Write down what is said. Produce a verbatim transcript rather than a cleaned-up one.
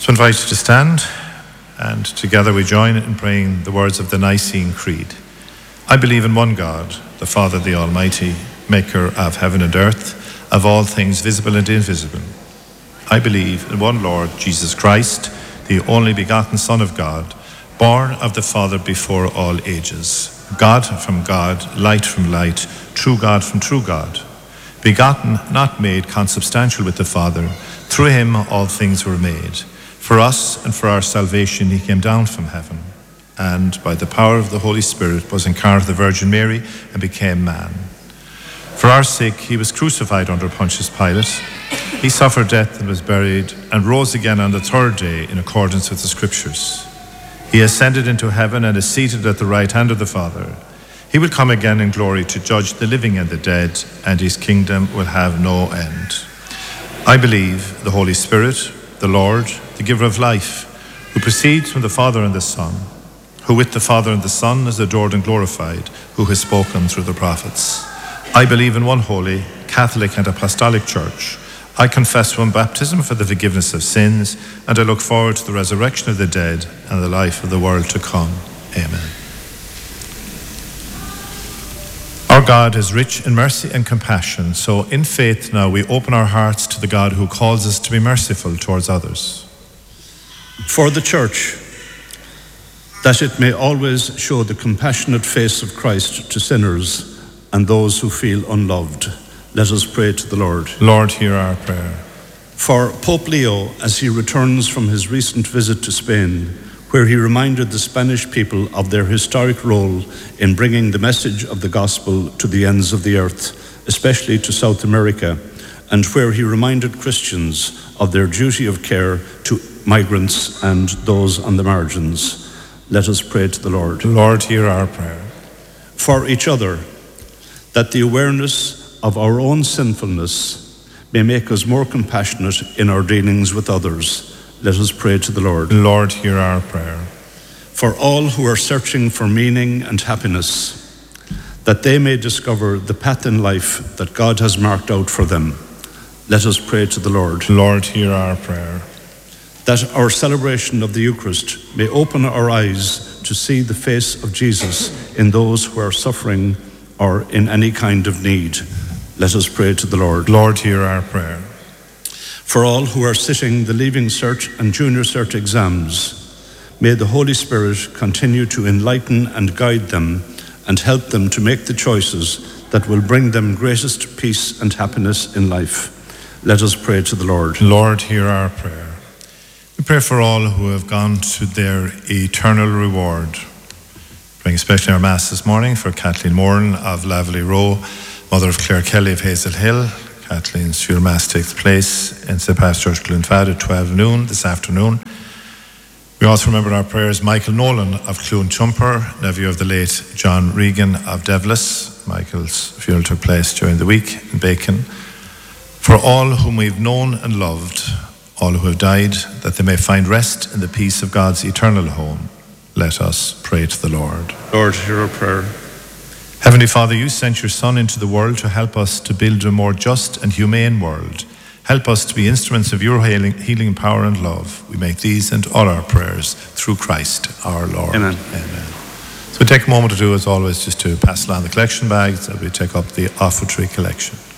So I invite you to stand, and together we join in praying the words of the Nicene Creed. I believe in one God, the Father, the Almighty, maker of heaven and earth, of all things visible and invisible. I believe in one Lord, Jesus Christ, the only begotten Son of God, born of the Father before all ages, God from God, light from light, true God from true God, begotten, not made, consubstantial with the Father. Through him all things were made. For us and for our salvation he came down from heaven, and by the power of the Holy Spirit was incarnate of the Virgin Mary and became man. For our sake he was crucified under Pontius Pilate. He suffered death and was buried, and rose again on the third day in accordance with the Scriptures. He ascended into heaven and is seated at the right hand of the Father. He will come again in glory to judge the living and the dead, and his kingdom will have no end. I believe the Holy Spirit, the Lord, the giver of life, who proceeds from the Father and the Son, who with the Father and the Son is adored and glorified, who has spoken through the prophets. I believe in one holy, Catholic and Apostolic Church. I confess one baptism for the forgiveness of sins, and I look forward to the resurrection of the dead and the life of the world to come. Amen. Our God is rich in mercy and compassion, so in faith now we open our hearts to the God who calls us to be merciful towards others. For the Church, that it may always show the compassionate face of Christ to sinners and those who feel unloved, let us pray to the Lord. Lord, hear our prayer. For Pope Leo, as he returns from his recent visit to Spain, where he reminded the Spanish people of their historic role in bringing the message of the gospel to the ends of the earth, especially to South America, and where he reminded Christians of their duty of care to migrants and those on the margins. Let us pray to the Lord. Lord, hear our prayer. For each other, that the awareness of our own sinfulness may make us more compassionate in our dealings with others. Let us pray to the Lord. Lord, hear our prayer. For all who are searching for meaning and happiness, that they may discover the path in life that God has marked out for them, let us pray to the Lord. Lord, hear our prayer. That our celebration of the Eucharist may open our eyes to see the face of Jesus in those who are suffering or in any kind of need, let us pray to the Lord. Lord, hear our prayer. For all who are sitting the Leaving Cert and Junior Cert exams, may the Holy Spirit continue to enlighten and guide them and help them to make the choices that will bring them greatest peace and happiness in life. Let us pray to the Lord. Lord, hear our prayer. We pray for all who have gone to their eternal reward. Praying especially our Mass this morning for Kathleen Moran of Laverley Row, mother of Claire Kelly of Hazel Hill. Kathleen's funeral Mass takes place in Saint Patrick's Church, Clonfad at twelve noon this afternoon. We also remember our prayers Michael Nolan of Clone Chumper, nephew of the late John Regan of Devlis. Michael's funeral took place during the week in Bacon. For all whom we've known and loved, all who have died, that they may find rest in the peace of God's eternal home, let us pray to the Lord. Lord, hear our prayer. Heavenly Father, you sent your Son into the world to help us to build a more just and humane world. Help us to be instruments of your healing, healing power and love. We make these and all our prayers through Christ our Lord. Amen. Amen. So we take a moment to do, as always, just to pass along the collection bags, and we take up the offertory collection.